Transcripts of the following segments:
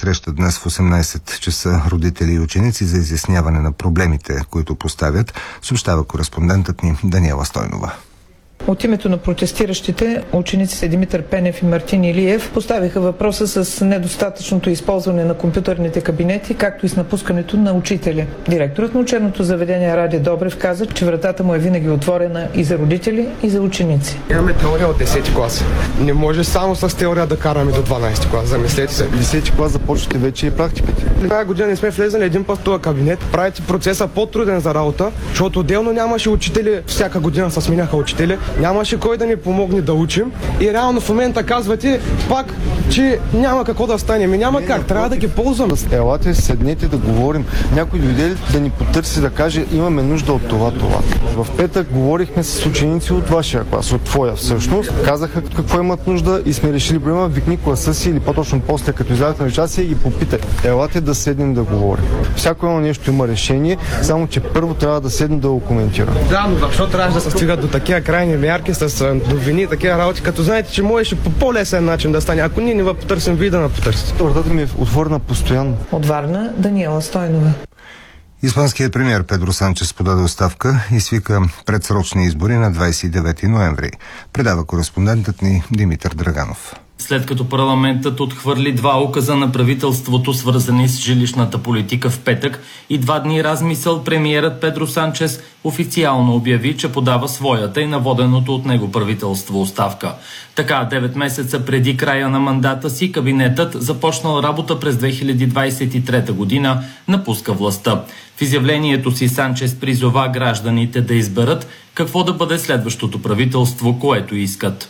срещат днес в 18 часа родители и ученици за изясняване на проблемите, които поставят, съобщава кореспондентът ни Даниела Стойнова. От името на протестиращите, учениците Димитър Пенев и Мартин Илиев поставиха въпроса с недостатъчното използване на компютърните кабинети, както и с напускането на учители. Директорът на учебното заведение Ради Добрев каза, че вратата му е винаги отворена и за родители, и за ученици. Имаме теория от 10 клас. Не може само с теория да караме до 12 клас. Замислете се. 10 клас започвате вече и практиката. Тази година не сме влезали един път в този кабинет. Правите процеса по-труден за работа, защото отделно нямаше учители. Всяка година се сменяха учители. Нямаше кой да ни помогне да учим и реално в момента казвате пак, че няма какво да стане. Няма как, трябва да ги ползваме. Елате, седнете да говорим. Някой дойде да ни потърси, да каже, имаме нужда от това. В петък говорихме с ученици от вашия клас, от твоя всъщност. Казаха какво имат нужда и сме решили проблема. Викни класа си или по-точно после, като излязат на речация и ги попитай. Елате да седнем да говорим. Всяко едно нещо има решение, само че първо трябва да седнем да го коментираме. Да, но защо трябва да се стига до такива крайни мерки с новини и такива работи, като знаете, че можеше по по-лесен начин да стане. Ако ние не потърсим, вие да не потърсите. Вратата ми е отворена постоянно. От Варна, Даниела Стойнова. Испанският премиер Педро Санчес подаде оставка и свика предсрочни избори на 29 ноември. Предава кореспондентът ни Димитър Драганов. След като парламентът отхвърли 2 указа на правителството, свързани с жилищната политика в петък, и 2 дни размисъл, премиерът Педро Санчес официално обяви, че подава своята и наводеното от него правителство оставка. Така, 9 месеца преди края на мандата си, кабинетът, започнал работа през 2023 година, напуска властта. В изявлението си Санчес призова гражданите да изберат какво да бъде следващото правителство, което искат.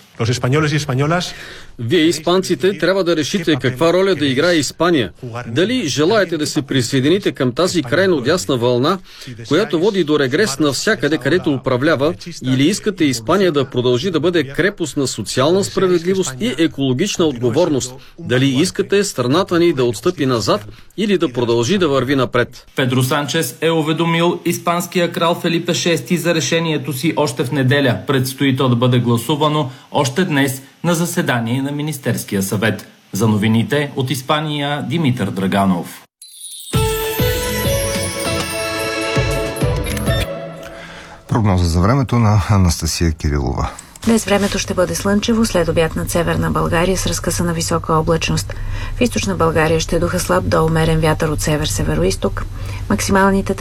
Вие, испанците, трябва да решите каква роля да играе Испания. Дали желаете да се присъедините към тази крайно дясна вълна, която води до регрес навсякъде, където управлява, или искате Испания да продължи да бъде крепост на социална справедливост и екологична отговорност? Дали искате страната ни да отстъпи назад или да продължи да върви напред? Педро Санчес е уведомил испанския крал Фелипе VI за решението си още в неделя. Предстои то да бъде гласувано още днес на заседание на Министерския съвет. За новините от Испания, Димитър Драганов. Прогноза за времето на Анастасия Кирилова. Днес времето ще бъде слънчево, след обяд над северна България с разкъсана висока облачност. В източна България ще духа слаб до умерен вятър от север-североизток. Максималните